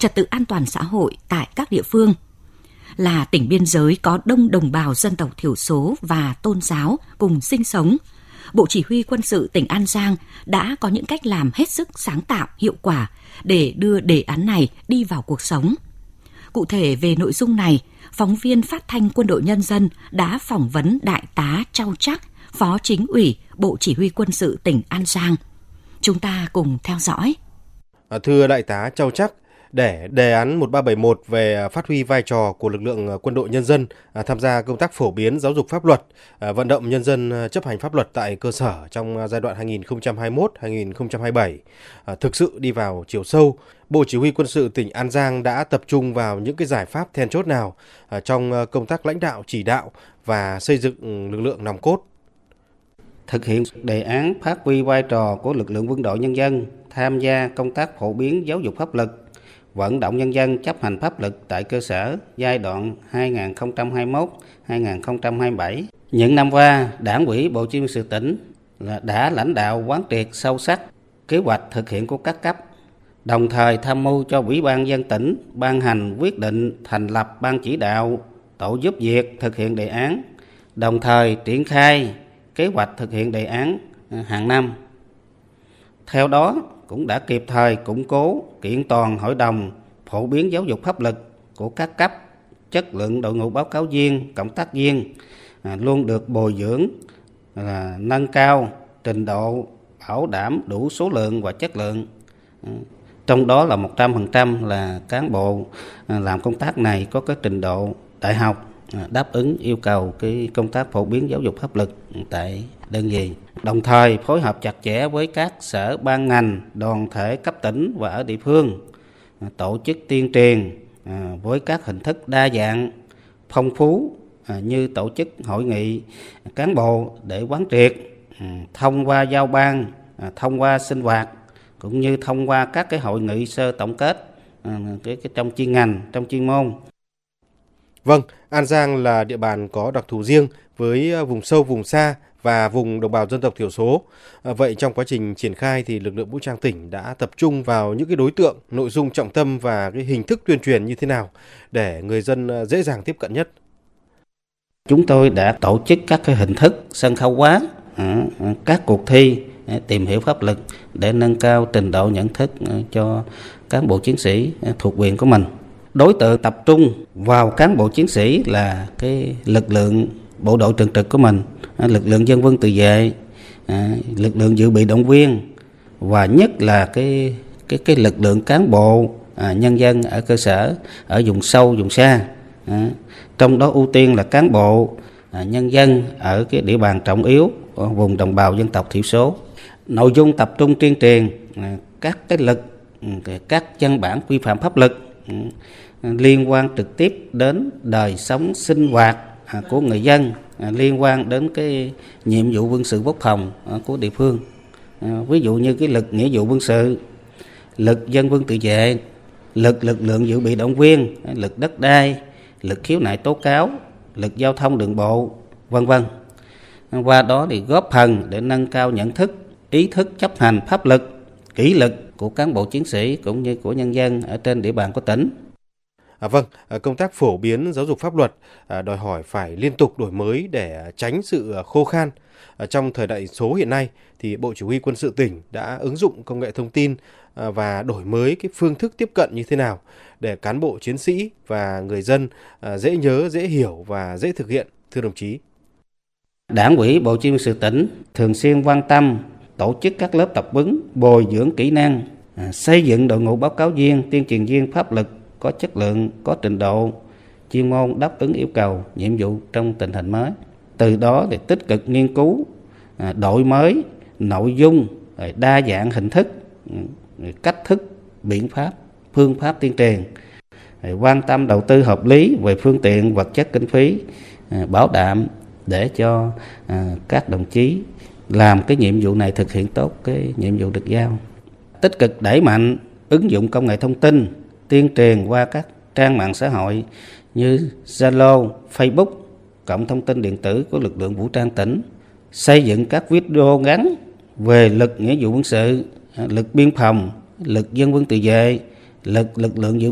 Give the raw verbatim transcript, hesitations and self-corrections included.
trật tự an toàn xã hội tại các địa phương. Là tỉnh biên giới có đông đồng bào dân tộc thiểu số và tôn giáo cùng sinh sống, Bộ Chỉ huy Quân sự tỉnh An Giang đã có những cách làm hết sức sáng tạo, hiệu quả để đưa đề án này đi vào cuộc sống. Cụ thể về nội dung này, phóng viên Phát thanh Quân đội Nhân dân đã phỏng vấn Đại tá Châu Trắc, Phó Chính ủy Bộ Chỉ huy Quân sự tỉnh An Giang. Chúng ta cùng theo dõi. À, thưa Đại tá Châu Trắc, để đề án một ba bảy một về phát huy vai trò của lực lượng quân đội nhân dân à, tham gia công tác phổ biến giáo dục pháp luật, à, vận động nhân dân chấp hành pháp luật tại cơ sở trong giai đoạn hai nghìn không trăm hai mươi mốt đến hai nghìn không trăm hai mươi bảy à, thực sự đi vào chiều sâu, Bộ Chỉ huy Quân sự tỉnh An Giang đã tập trung vào những cái giải pháp then chốt nào à, trong công tác lãnh đạo, chỉ đạo và xây dựng lực lượng nòng cốt? Thực hiện đề án phát huy vai trò của lực lượng quân đội nhân dân tham gia công tác phổ biến giáo dục pháp luật, vận động nhân dân chấp hành pháp luật tại cơ sở giai đoạn hai nghìn không trăm hai mươi mốt đến hai nghìn không trăm hai mươi bảy. Những năm qua, Đảng ủy Bộ Chỉ huy Quân sự tỉnh là đã lãnh đạo quán triệt sâu sắc kế hoạch thực hiện của các cấp, đồng thời tham mưu cho Ủy ban nhân dân tỉnh ban hành quyết định thành lập ban chỉ đạo tổ giúp việc thực hiện đề án, đồng thời triển khai kế hoạch thực hiện đề án hàng năm. Theo đó, cũng đã kịp thời củng cố kiện toàn hội đồng phổ biến giáo dục pháp luật của các cấp, chất lượng đội ngũ báo cáo viên, cộng tác viên à, luôn được bồi dưỡng, là nâng cao trình độ, bảo đảm đủ số lượng và chất lượng. À, trong đó là một trăm phần trăm là cán bộ à, làm công tác này có cái trình độ đại học, à, đáp ứng yêu cầu cái công tác phổ biến giáo dục pháp luật tại đơn vị. Đồng thời phối hợp chặt chẽ với các sở ban ngành, đoàn thể cấp tỉnh và ở địa phương, tổ chức tuyên truyền với các hình thức đa dạng, phong phú như tổ chức hội nghị cán bộ để quán triệt, thông qua giao ban, thông qua sinh hoạt, cũng như thông qua các cái hội nghị sơ tổng kết cái, cái trong chuyên ngành, trong chuyên môn. Vâng, An Giang là địa bàn có đặc thù riêng với vùng sâu, vùng xa và vùng đồng bào dân tộc thiểu số. À, vậy trong quá trình triển khai thì lực lượng vũ trang tỉnh đã tập trung vào những cái đối tượng, nội dung trọng tâm và cái hình thức tuyên truyền như thế nào để người dân dễ dàng tiếp cận nhất? Chúng tôi đã tổ chức các cái hình thức sân khấu hóa, các cuộc thi tìm hiểu pháp luật để nâng cao trình độ nhận thức cho cán bộ chiến sĩ thuộc quyền của mình. Đối tượng tập trung vào cán bộ chiến sĩ là cái lực lượng bộ đội thường trực của mình, lực lượng dân quân tự vệ, lực lượng dự bị động viên và nhất là cái cái cái lực lượng cán bộ à, nhân dân ở cơ sở, ở vùng sâu, vùng xa. À, trong đó ưu tiên là cán bộ à, nhân dân ở cái địa bàn trọng yếu, ở vùng đồng bào dân tộc thiểu số. Nội dung tập trung tuyên truyền à, các cái lực, các văn bản quy phạm pháp luật à, liên quan trực tiếp đến đời sống sinh hoạt à, của người dân, à, liên quan đến cái nhiệm vụ quân sự quốc phòng à, của địa phương. À, ví dụ như cái lực nghĩa vụ quân sự, lực dân quân tự vệ, lực lực lượng dự bị động viên, lực đất đai, lực khiếu nại tố cáo, lực giao thông đường bộ, vân vân. Qua đó thì góp phần để nâng cao nhận thức, ý thức chấp hành pháp luật, kỷ luật của cán bộ chiến sĩ cũng như của nhân dân ở trên địa bàn của tỉnh. À, vâng, công tác phổ biến giáo dục pháp luật à, đòi hỏi phải liên tục đổi mới để tránh sự khô khan. À, trong thời đại số hiện nay thì Bộ Chỉ huy Quân sự tỉnh đã ứng dụng công nghệ thông tin à, và đổi mới cái phương thức tiếp cận như thế nào để cán bộ chiến sĩ và người dân à, dễ nhớ, dễ hiểu và dễ thực hiện, thưa đồng chí. Đảng ủy Bộ Chỉ huy Quân sự tỉnh thường xuyên quan tâm tổ chức các lớp tập huấn, bồi dưỡng kỹ năng, à, xây dựng đội ngũ báo cáo viên, tuyên truyền viên pháp luật có chất lượng, có trình độ, chuyên môn đáp ứng yêu cầu, nhiệm vụ trong tình hình mới. Từ đó thì tích cực nghiên cứu, đổi mới nội dung, đa dạng hình thức, cách thức, biện pháp, phương pháp tuyên truyền, quan tâm đầu tư hợp lý về phương tiện, vật chất, kinh phí, bảo đảm để cho các đồng chí làm cái nhiệm vụ này thực hiện tốt cái nhiệm vụ được giao. Tích cực đẩy mạnh ứng dụng công nghệ thông tin, tuyên truyền qua các trang mạng xã hội như Zalo, Facebook, cổng thông tin điện tử của lực lượng vũ trang tỉnh, xây dựng các video ngắn về lực nghĩa vụ quân sự, lực biên phòng, lực dân quân tự vệ, lực lực lượng dự